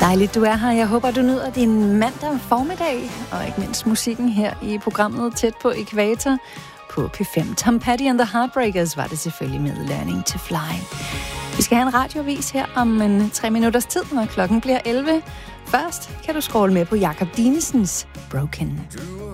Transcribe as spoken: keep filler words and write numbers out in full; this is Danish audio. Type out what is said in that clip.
Dejligt, du er her. Jeg håber, du nyder din mandag formiddag, og ikke mindst musikken her i programmet Tæt på Ækvator på P fem. Tom Petty and the Heartbreakers var det selvfølgelig med Learning to Fly. Vi skal have en radiovis her om en tre minutters tid, når klokken bliver elleve. Først kan du scrolle med på Jakob Dinesens Broken.